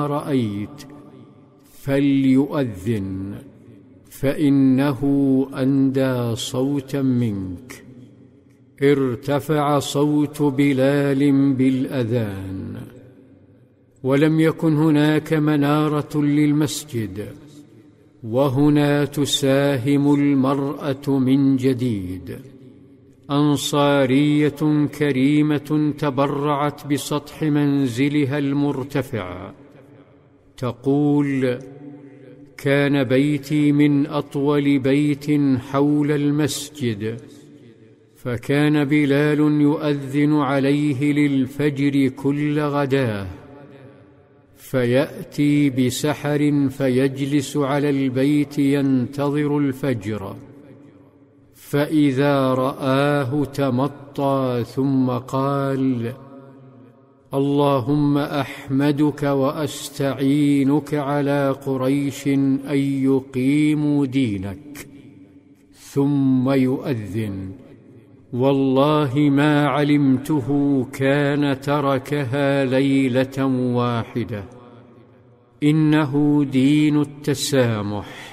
رأيت فليؤذن، فإنه أندى صوتا منك. ارتفع صوت بلال بالأذان، ولم يكن هناك منارة للمسجد، وهنا تساهم المرأة من جديد. أنصارية كريمة تبرعت بسطح منزلها المرتفع، تقول: كان بيتي من أطول بيت حول المسجد، فكان بلال يؤذن عليه للفجر كل غداه، فيأتي بسحر فيجلس على البيت ينتظر الفجر، فإذا رآه تمطى ثم قال: اللهم أحمدك وأستعينك على قريش أن يقيموا دينك، ثم يؤذن: والله ما علمته كان تركها ليلة واحدة، إنه دين التسامح.